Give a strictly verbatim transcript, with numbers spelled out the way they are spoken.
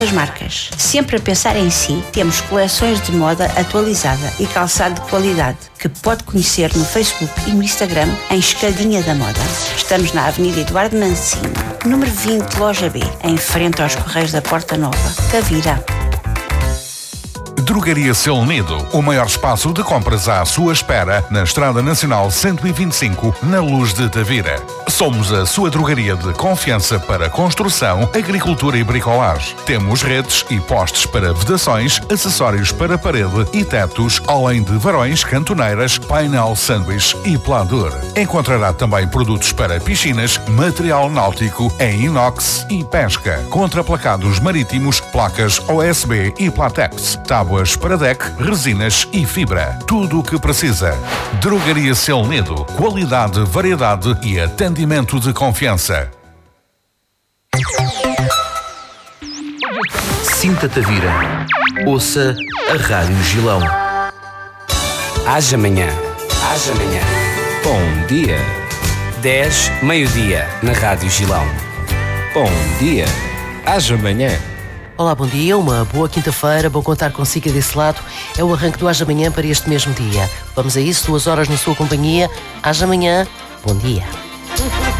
As marcas. Sempre a pensar em si, temos coleções de moda atualizada e calçado de qualidade, que pode conhecer no Facebook e no Instagram em Escadinha da Moda. Estamos na Avenida Eduardo Mancini, número vinte, Loja B, em frente aos Correios da Porta Nova, Tavira. Drogaria Seu Unido, o maior espaço de compras à sua espera, na Estrada Nacional cento e vinte e cinco, na Luz de Tavira. Somos a sua drogaria de confiança para construção, agricultura e bricolagem. Temos redes e postes para vedações, acessórios para parede e tetos, além de varões, cantoneiras, painel sanduíche e pladur. Encontrará também produtos para piscinas, material náutico em inox e pesca, contraplacados marítimos, placas O S B e Platex, tábuas para deck, resinas e fibra. Tudo o que precisa. Drogaria Seu Unido. Qualidade, variedade e atendimento de confiança. Sinta Tavira. Ouça a Rádio Gilão. Haja Manhã. Haja Manhã. Bom dia. dez, meio-dia, na Rádio Gilão. Bom dia. Haja Manhã. Olá, bom dia, uma boa quinta-feira, bom contar consigo desse lado. É o arranque do Haja Manhã para este mesmo dia. Vamos a isso, duas horas na sua companhia. Haja Manhã, bom dia.